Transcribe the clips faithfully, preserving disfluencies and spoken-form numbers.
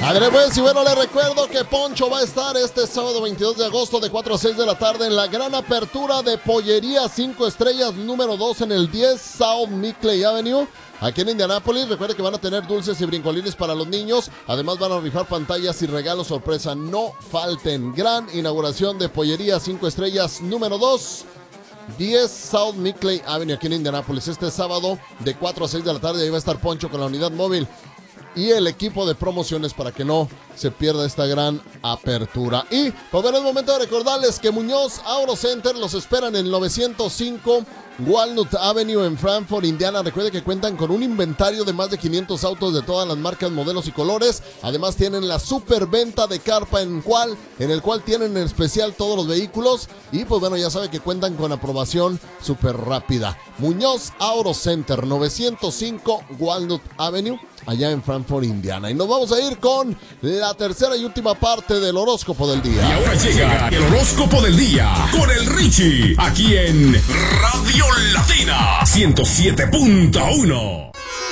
Adre, pues, y bueno, les recuerdo que Poncho va a estar este sábado veintidós de agosto de cuatro a seis de la tarde en la gran apertura de Pollería cinco Estrellas número dos en el diez South Mickley Avenue, aquí en Indianápolis. Recuerde que van a tener dulces y brincolines para los niños. Además van a rifar pantallas y regalos sorpresa. No falten. Gran inauguración de Pollería cinco Estrellas número dos. diez South Mickley Avenue aquí en Indianápolis. Este sábado de cuatro a seis de la tarde. Ahí va a estar Poncho con la unidad móvil y el equipo de promociones para que no se pierda esta gran apertura. Y pues bueno, es momento de recordarles que Muñoz Auto Center los esperan en novecientos cinco Walnut Avenue en Frankfort, Indiana. Recuerde que cuentan con un inventario de más de quinientos autos de todas las marcas, modelos y colores. Además tienen la super venta de carpa en, cual, en el cual tienen en especial todos los vehículos. Y pues bueno, ya sabe que cuentan con aprobación súper rápida. Muñoz Auto Center, novecientos cinco Walnut Avenue, allá en Frankfort, Indiana. Y nos vamos a ir con la tercera y última parte del horóscopo del día. Y ahora llega el horóscopo del día con el Richie, aquí en Radio Latina ciento siete punto uno.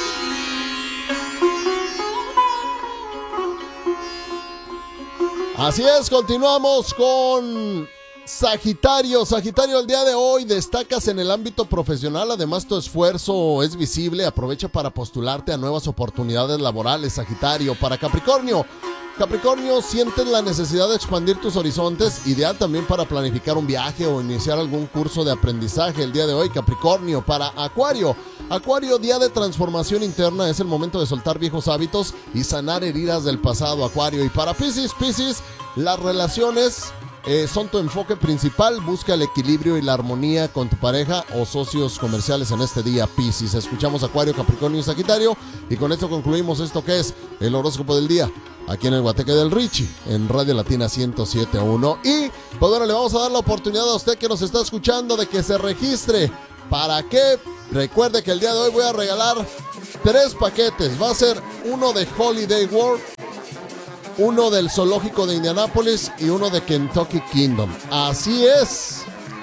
Así es, continuamos con Sagitario. Sagitario, el día de hoy destacas en el ámbito profesional. Además, tu esfuerzo es visible. Aprovecha para postularte a nuevas oportunidades laborales, Sagitario. Para Capricornio, Capricornio, sientes la necesidad de expandir tus horizontes, ideal también para planificar un viaje o iniciar algún curso de aprendizaje el día de hoy, Capricornio. Para Acuario, Acuario, día de transformación interna, es el momento de soltar viejos hábitos y sanar heridas del pasado, Acuario. Y para Piscis, Piscis, las relaciones Eh, son tu enfoque principal. Busca el equilibrio y la armonía con tu pareja o socios comerciales en este día, Piscis. Escuchamos Acuario, Capricornio y Sagitario, y con esto concluimos esto que es el horóscopo del día aquí en el Guateque del Richie en Radio Latina ciento siete punto uno. Y pues bueno, le vamos a dar la oportunidad a usted que nos está escuchando de que se registre. ¿Para qué? Recuerde que el día de hoy voy a regalar tres paquetes. Va a ser uno de Holiday World, uno del Zoológico de Indianápolis y uno de Kentucky Kingdom. Así es.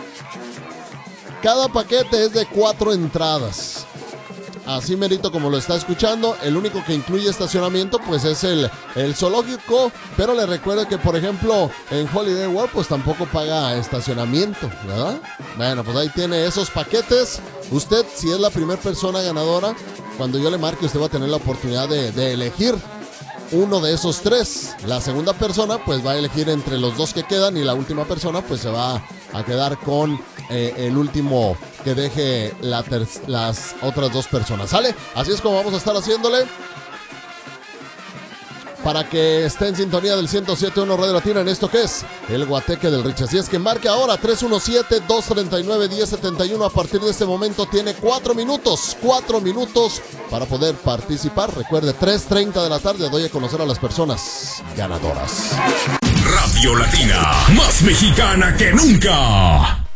Cada paquete es de cuatro entradas. Así merito como lo está escuchando. El único que incluye estacionamiento pues es el, el zoológico. Pero le recuerdo que, por ejemplo, en Holiday World pues tampoco paga estacionamiento, ¿verdad? Bueno, pues ahí tiene esos paquetes. Usted, si es la primera persona ganadora, cuando yo le marque, usted va a tener la oportunidad de, de elegir uno de esos tres. La segunda persona pues va a elegir entre los dos que quedan, y la última persona pues se va a quedar con eh, el último que deje la ter- las otras dos personas. ¿Sale? Así es como vamos a estar haciéndole para que esté en sintonía del ciento siete punto uno Radio Latina en esto que es el Guateque del Rich. Así es que marque ahora tres uno siete, dos tres nueve, uno cero siete uno. A partir de este momento tiene cuatro minutos, cuatro minutos para poder participar. Recuerde, tres treinta de la tarde doy a conocer a las personas ganadoras. Radio Latina, más mexicana que nunca.